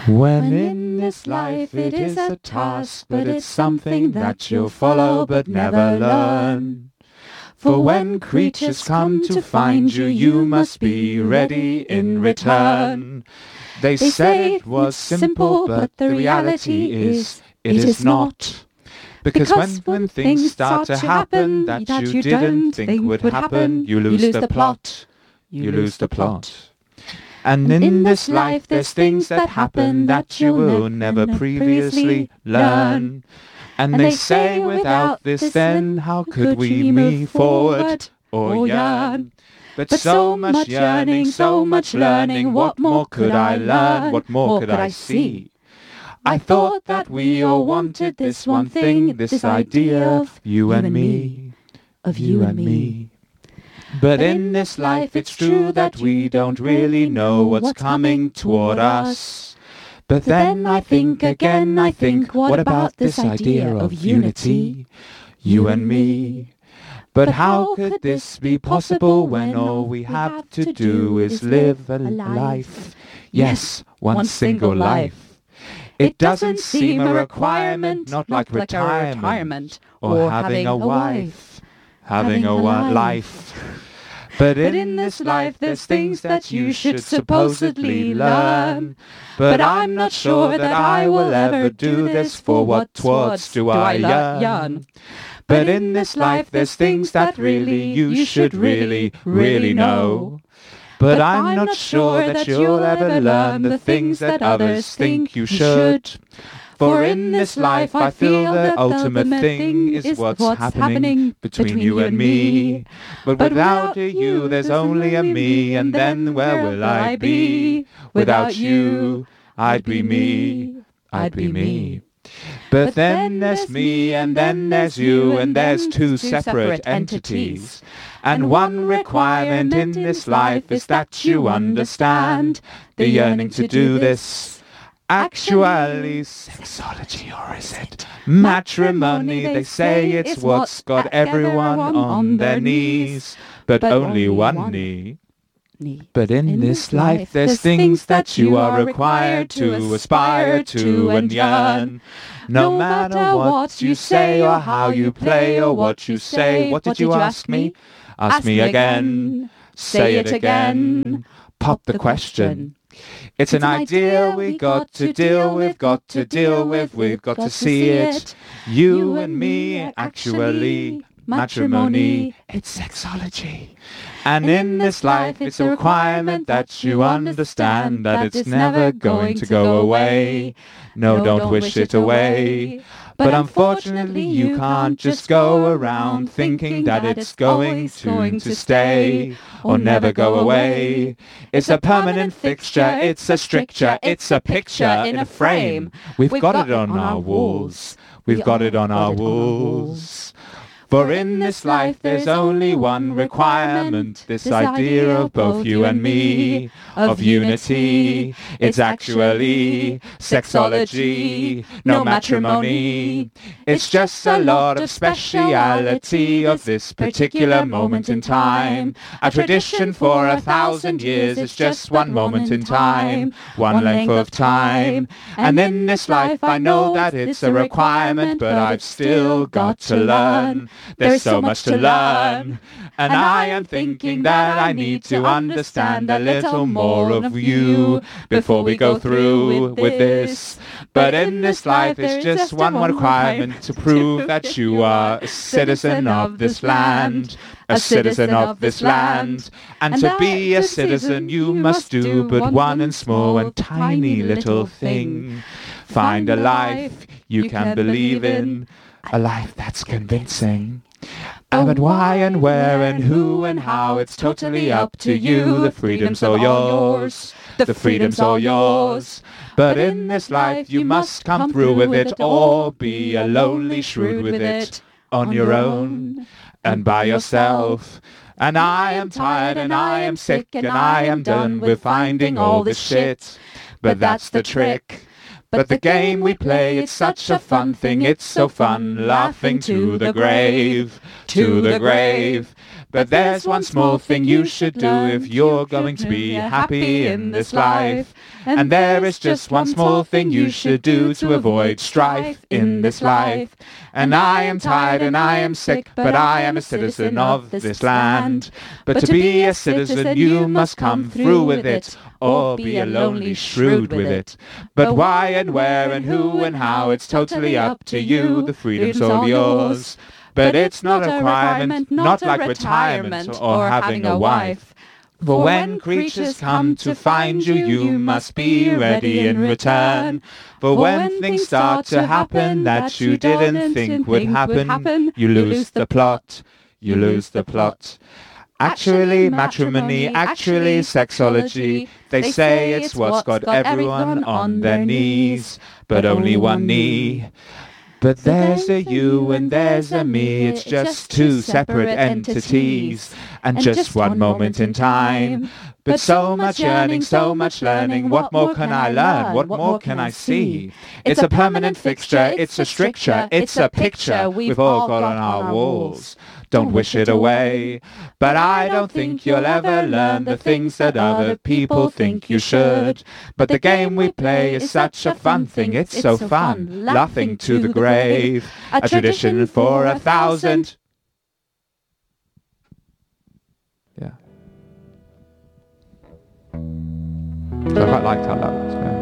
When in this life it is a task, but it's something that you'll follow but never learn. For when creatures come to find you, you must be ready in return. They said it was simple, but the reality is it is not. Because when things start to happen that you didn't think would happen, you lose the plot. You lose the plot. And in this life there's things that happen that you will never previously learn. And they say without this then how could we move forward or yearn? But so much yearning, so much learning, what more could I learn? What more could I see? I thought that we all wanted this one thing, this idea of you and me, of you and me. But in this life it's true that we don't really know what's coming toward us. But then I think again, what about this idea of unity, you and me? But how could this be possible when all we have to do is live a life? Yes, one single life. It doesn't seem a requirement, not like retirement or having a wife, having a life. But in this life there's things that you should supposedly learn. But I'm not sure that I will ever do this, for what towards do I yearn? But in this life there's things that really you should really know. But I'm not sure that you'll ever learn the things that others think you should. For in this life I feel the ultimate thing is what's happening between you and me. But without a you there's only a me, and then where will I be? Without you, I'd be me, I'd be me. But then there's me, and then there's you, and there's two separate entities. And one requirement in this life is that you understand the yearning to do this. Actually, sexology, or is it matrimony? They say it's what's got everyone on their knees, but only one knee. But in this life there's things that you are required to aspire to and yearn. No matter what you say or how you play or what you say. What did you ask me? Ask me again. Say it again. Pop the question. It's an idea we got to deal with, we've got to see it. You and me, actually, matrimony, it's sexology. And in this life it's a requirement that you understand that it's never going to go away. No, don't wish it away. But unfortunately you can't just go around thinking that it's going to stay or never go away. It's a permanent fixture, it's a stricture, it's a picture in a frame. We've got it on our walls, we've got it on our walls. For in this life there's only one requirement, this idea of both you and me, of unity. It's actually sexology, no matrimony. It's just a lot of speciality of this particular moment in time. A tradition for 1,000 years is just one moment in time, one length of time. And in this life I know that it's a requirement, but I've still got to learn. There's so much to learn, and I am thinking that I need to understand a little more of you before we go through with this. But in this life it's just one requirement to prove that you are a citizen of this land, a citizen of this land. And to be a citizen you must do but one and small and tiny little thing. Find a life you can believe in, a life that's convincing. But why and where and who and how, it's totally up to you. The freedom's all yours, the freedom's all yours. But in this life you must come through with it, or be a lonely shrew with it, on your own and by yourself. And I am tired and I am sick and I am done with finding all this shit. But that's the trick. But the game we play, it's such a fun thing, it's so fun, laughing to the grave, to the grave. But there's one small thing you should do if you're going to be happy in this life. And there is just one small thing you should do to avoid strife in this life. And I am tired and I am sick, but I am a citizen of this land. But to be a citizen you must come through with it, or be a lonely shrew with it. But why and where and who and how, it's totally up to you, the freedom's all yours. But it's not a requirement, not like retirement or having a wife. For when creatures come to find you, you must be ready in return. For when things start to happen that you didn't think would happen, you lose the plot, you lose the plot. Actually, matrimony, actually, sexology, they say it's what's got everyone on their knees, but only one knee. But there's a you and there's a me, it's just two separate entities, and just one moment in time. But so much yearning, so much learning, what more can I learn, what more can I see? It's a permanent fixture, it's a stricture, it's a picture we've all got on our walls. Don't wish it away, but I don't think you'll ever learn the things that other people think you should. But the game we play is such a fun thing, it's so fun, laughing to the grave, a tradition for 1,000. Yeah. So I quite liked how that was going.